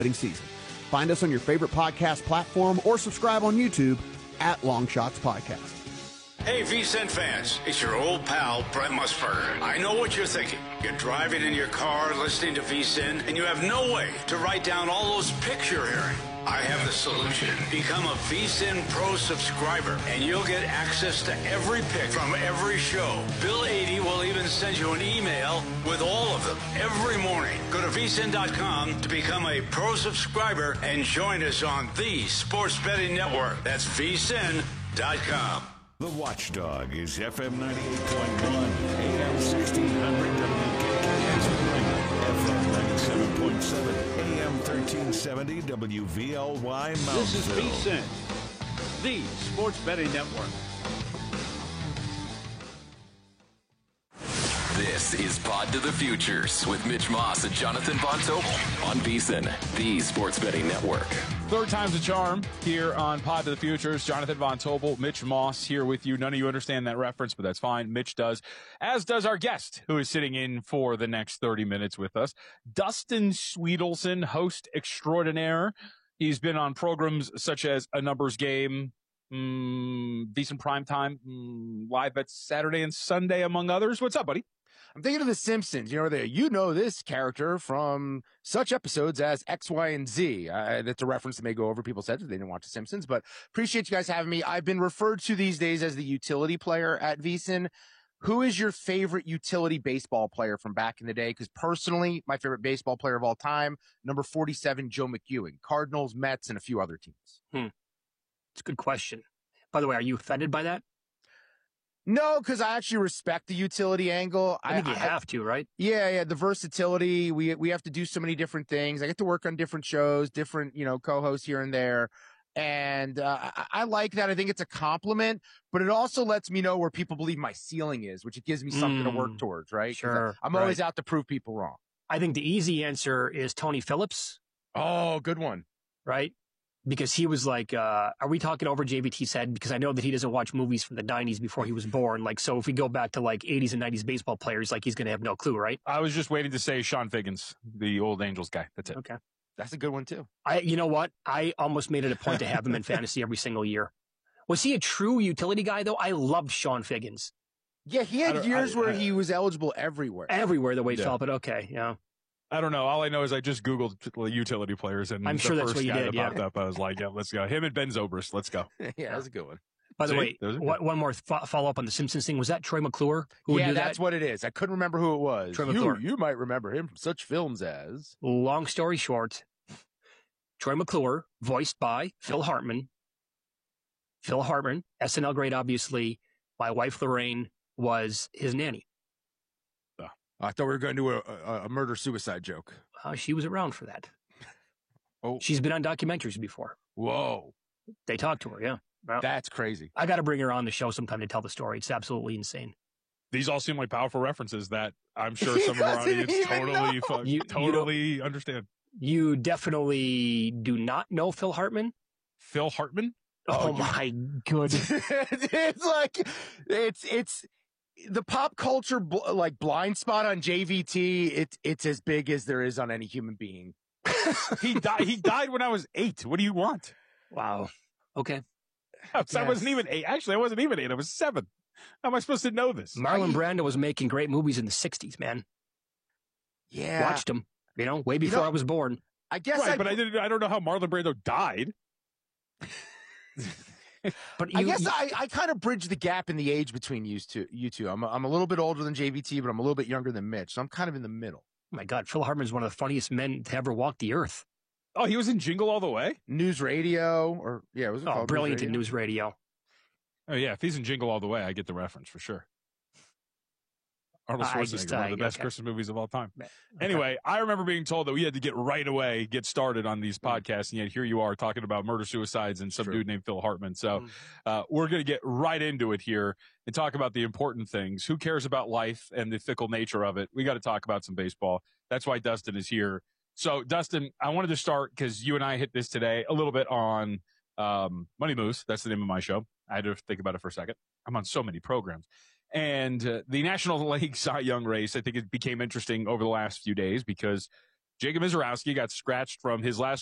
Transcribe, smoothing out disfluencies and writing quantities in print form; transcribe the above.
betting season. Find us on your favorite podcast platform or subscribe on YouTube at Long Shots Podcast. Hey, VSiN fans, it's your old pal, Brent Musburger. I know what you're thinking. You're driving in your car, listening to VSiN, and you have no way to write down all those picks you're hearing. I have the solution. Become a VSiN Pro subscriber, and you'll get access to every pick from every show. Bill 80 will even send you an email with all of them every morning. Go to VSiN.com to become a Pro subscriber and join us on the Sports Betting Network. That's VSiN.com. The Watchdog is FM 98.1, AM 1600 WKKS, FM 97.7, AM 1370 WVLY Moundsville. This is VSiN, the Sports Betting Network. This is Pod to the Futures with Mitch Moss and Jonathan Von Tobel on VSiN, the Sports Betting Network. Third time's a charm here on Pod to the Futures. Jonathan Von Tobel, Mitch Moss here with you. None of you understand that reference, but that's fine. Mitch does, as does our guest, who is sitting in for the next 30 minutes with us. Dustin Sweetelson, host extraordinaire. He's been on programs such as A Numbers Game, Decent Primetime, Live at Saturday and Sunday, among others. What's up, buddy? I'm thinking of The Simpsons. You know this character from such episodes as X, Y, and Z. That's a reference that may go over people's heads if they didn't watch The Simpsons, but appreciate you guys having me. I've been referred to these days as the utility player at VSiN. Who is your favorite utility baseball player from back in the day? Because personally, my favorite baseball player of all time, number 47, Joe McEwing, Cardinals, Mets, and a few other teams. It's a good question. By the way, are you offended by that? No, because I actually respect the utility angle. I think you have to, right? Yeah. The versatility. We have to do so many different things. I get to work on different shows, different, co-hosts here and there. And I like that. I think it's a compliment, but it also lets me know where people believe my ceiling is, which it gives me something to work towards, right? Sure. I'm always out to prove people wrong. I think the easy answer is Tony Phillips. Oh, good one. Right? Because he was like, are we talking over JVT's head? Because I know that he doesn't watch movies from the 90s before he was born. So if we go back to 80s and 90s baseball players, he's going to have no clue, right? I was just waiting to say Sean Figgins, the old Angels guy. That's it. Okay. That's a good one, too. You know what? I almost made it a point to have him in fantasy every single year. Was he a true utility guy, though? I loved Sean Figgins. Yeah, he had years where he was eligible everywhere. Everywhere the way he felt, but okay, yeah. I don't know. All I know is I just Googled utility players, and I'm sure that's what you did. Popped up. I was like, yeah, let's go. Him and Ben Zobrist. Let's go. Yeah, that's a good one. By the way, one more follow up on the Simpsons thing. Was that Troy McClure? That's what it is. I couldn't remember who it was. Troy McClure. You might remember him from such films as. Long story short, Troy McClure, voiced by Phil Hartman. Phil Hartman, SNL great, obviously. My wife Lorraine was his nanny. I thought we were going to do a murder-suicide joke. She was around for that. Oh, she's been on documentaries before. Whoa. They talked to her, yeah. Well, that's crazy. I got to bring her on the show sometime to tell the story. It's absolutely insane. These all seem like powerful references that I'm sure some of our audience totally understand. You definitely do not know Phil Hartman? Phil Hartman? Oh my goodness. It's the pop culture blind spot on JVT. It's as big as there is on any human being. He died when I was 8. What do you want? Wow. Okay. I wasn't even 8. Actually, I wasn't even 8. I was 7. How am I supposed to know this? Marlon Brando was making great movies in the 60s, man. Yeah. Watched him, way before I was born. I guess right, but I don't know how Marlon Brando died. But I guess I kind of bridge the gap in the age between you two. I'm a little bit older than JVT, but I'm a little bit younger than Mitch, so I'm kind of in the middle. Oh my God, Phil Hartman is one of the funniest men to ever walk the earth. Oh, he was in Jingle All the Way? News Radio, was it called brilliant in News Radio. Oh yeah, if he's in Jingle All the Way, I get the reference for sure. Arnold Schwarzenegger, one of the best Christmas movies of all time. Okay. Anyway, I remember being told that we had to get started on these podcasts, and yet here you are talking about murder-suicides and some dude named Phil Hartman. So we're going to get right into it here and talk about the important things. Who cares about life and the fickle nature of it? We got to talk about some baseball. That's why Dustin is here. So, Dustin, I wanted to start because you and I hit this today a little bit on Money Moose. That's the name of my show. I had to think about it for a second. I'm on so many programs. And the National League Cy Young race, I think it became interesting over the last few days because Jacob Mizorowski got scratched from his last